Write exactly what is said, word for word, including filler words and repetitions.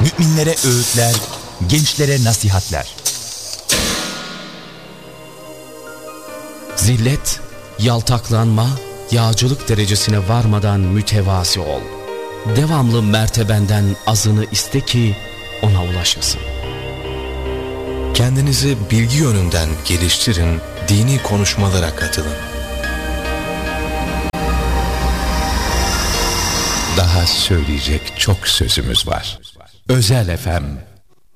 Müminlere öğütler, gençlere nasihatler. Zillet, yaltaklanma, yağcılık derecesine varmadan mütevazi ol. Devamlı mertebenden azını iste ki ona ulaşasın. Kendinizi bilgi yönünden geliştirin, dini konuşmalara katılın. Daha söyleyecek çok sözümüz var. Özel F M